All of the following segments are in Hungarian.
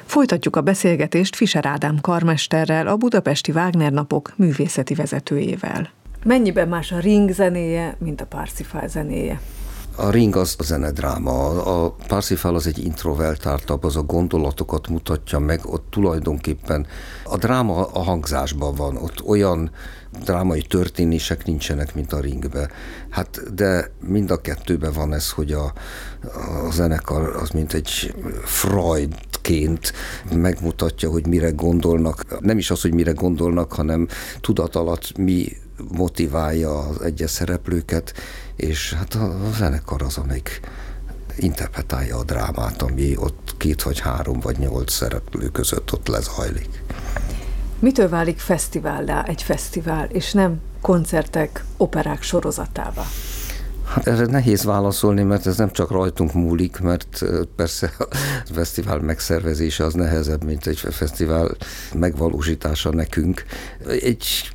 Folytatjuk a beszélgetést Fischer Ádám karmesterrel, a Budapesti Wagner Napok művészeti vezetőjével. Mennyiben más a Ring zenéje, mint a Parsifal zenéje? A Ring az a zenedráma, a Parsifal az egy introvertáltabb, az a gondolatokat mutatja meg, ott tulajdonképpen a dráma a hangzásban van, ott olyan drámai történések nincsenek, mint a Ringbe. Hát, de mind a kettőben van ez, hogy a zenekar az mint egy Freudként megmutatja, hogy mire gondolnak. Nem is az, hogy mire gondolnak, hanem tudat alatt mi motiválja az egyes szereplőket, és hát a zenekar az, amelyik interpretálja a drámát, ami ott 2 vagy 3 vagy 8 szereplő között ott lezajlik. Mitől válik fesztivállá egy fesztivál, és nem koncertek, operák sorozatává? Hát erre nehéz válaszolni, mert ez nem csak rajtunk múlik, mert persze a fesztivál megszervezése az nehezebb, mint egy fesztivál megvalósítása nekünk. Egy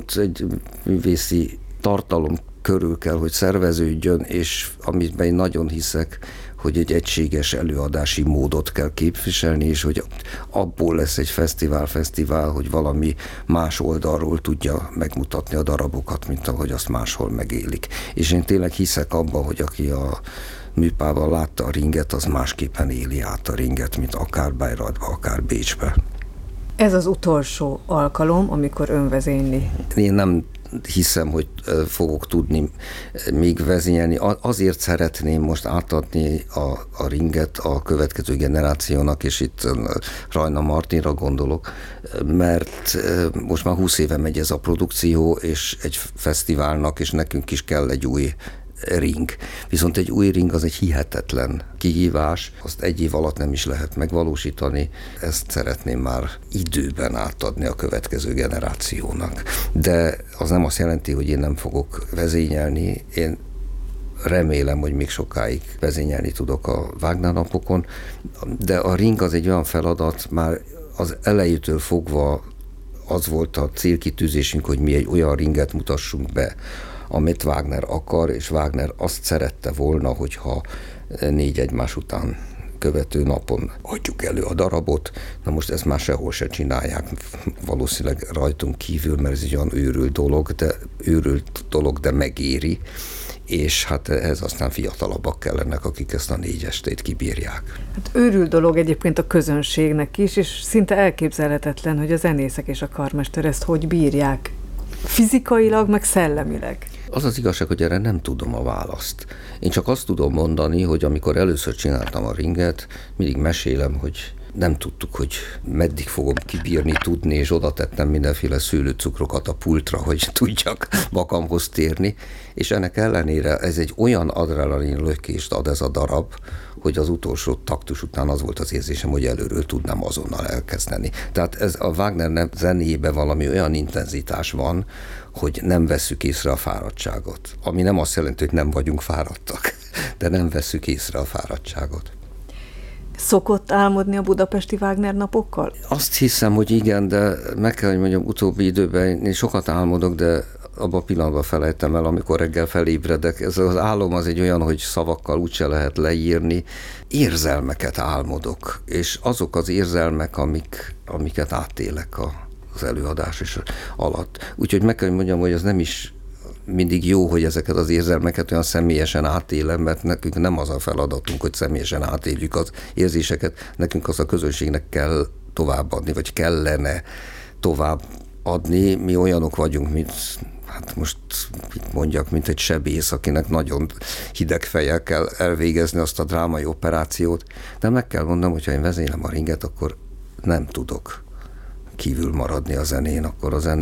művészi tartalom körül kell, hogy szerveződjön, és amiben én nagyon hiszek, hogy egy egységes előadási módot kell képviselni, és hogy abból lesz egy fesztivál, hogy valami más oldalról tudja megmutatni a darabokat, mint ahogy azt máshol megélik. És én tényleg hiszek abban, hogy aki a műpában látta a Ringet, az másképpen éli át a Ringet, mint akár Bayreuthban, akár Bécsben. Ez az utolsó alkalom, amikor ön vezényli. Én nem hiszem, hogy fogok tudni még vezényelni. Azért szeretném most átadni a Ringet a következő generációnak, és itt Rajna Martinra gondolok, mert most már 20 éve megy ez a produkció, és egy fesztiválnak, és nekünk is kell egy új Ring. Viszont egy új Ring az egy hihetetlen kihívás, azt 1 év alatt nem is lehet megvalósítani, ezt szeretném már időben átadni a következő generációnak. De az nem azt jelenti, hogy én nem fogok vezényelni, én remélem, hogy még sokáig vezényelni tudok a Wagner Napokon, de a Ring az egy olyan feladat, már az elejétől fogva az volt a célkitűzésünk, hogy mi egy olyan Ringet mutassunk be, amit Wagner akar, és Wagner azt szerette volna, hogyha 4 egymás után követő napon adjuk elő a darabot. Na most ezt már sehol se csinálják, valószínűleg rajtunk kívül, mert ez egy olyan őrült dolog, de megéri, és hát ehhez aztán fiatalabbak kellenek, akik ezt a 4 estét kibírják. Hát őrült dolog egyébként a közönségnek is, és szinte elképzelhetetlen, hogy a zenészek és a karmester ezt hogy bírják, fizikailag, meg szellemileg. Az az igazság, hogy erre nem tudom a választ. Én csak azt tudom mondani, hogy amikor először csináltam a Ringet, mindig mesélem, hogy nem tudtuk, hogy meddig fogom kibírni, tudni, és oda tettem mindenféle szőlőcukrokat a pultra, hogy tudjak magamhoz térni, és ennek ellenére ez egy olyan adrenalin lökést ad ez a darab, hogy az utolsó taktus után az volt az érzésem, hogy előről tudnám azonnal elkezdeni. Tehát ez a Wagner zenéjében valami olyan intenzitás van, hogy nem vesszük észre a fáradtságot. Ami nem azt jelenti, hogy nem vagyunk fáradtak, de nem vesszük észre a fáradtságot. Szokott álmodni a budapesti Wagner Napokkal? Azt hiszem, hogy igen, de meg kell, hogy mondjam, utóbbi időben én sokat álmodok, de abban a pillanatban felejtem el, amikor reggel felébredek. Ez az álom az egy olyan, hogy szavakkal úgyse lehet leírni. Érzelmeket álmodok, és azok az érzelmek, amiket átélek az előadás alatt. Úgyhogy meg kell, hogy mondjam, hogy ez nem is mindig jó, hogy ezeket az érzelmeket olyan személyesen átélem, mert nekünk nem az a feladatunk, hogy személyesen átéljük az érzéseket, nekünk az a közönségnek kell továbbadni, vagy kellene továbbadni. Mi olyanok vagyunk, mint hát most mit mondjak, mint egy sebész, akinek nagyon hideg fejjel kell elvégezni azt a drámai operációt, de meg kell mondanom, hogyha én vezénylem a Ringet, akkor nem tudok kívül maradni a zenén, akkor a zene